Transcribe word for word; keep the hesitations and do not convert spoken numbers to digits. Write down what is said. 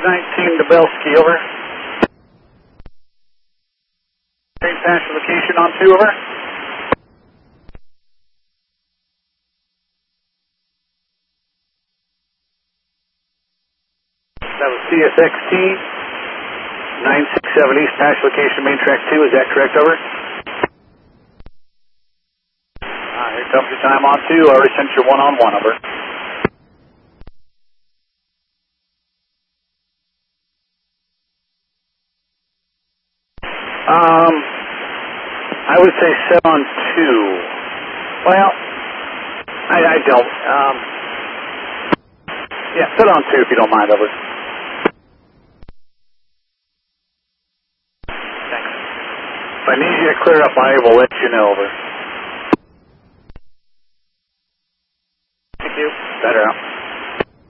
nineteen to Belsky, over. Train pass location on two, over. That was C S X T nine six seven East, pass location main track two, is that correct, over? Ah, here comes your time on two, I already sent your one on one, over. Um, I would say set on two. Well, I, I don't. Um, yeah, set on two if you don't mind, over. Thanks. If I need you to clear up, I will let you know, over.